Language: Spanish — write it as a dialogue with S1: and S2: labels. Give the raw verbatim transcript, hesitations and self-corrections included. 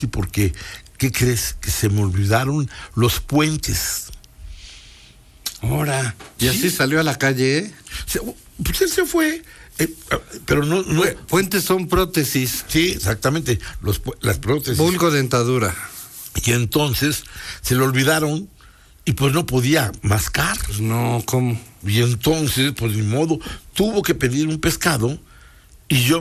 S1: Sí, porque, ¿qué crees? Que se me olvidaron los puentes.
S2: Ahora, y
S1: Sí.
S2: así salió a la calle, ¿eh?
S1: Se, pues él se fue, eh, pero no, no.
S2: Puentes son prótesis.
S1: Sí, exactamente, los, las prótesis.
S2: Vulgo dentadura.
S1: Y entonces se le olvidaron y pues no podía mascar.
S2: Pues no, ¿cómo?
S1: Y entonces, pues ni modo, tuvo que pedir un pescado y yo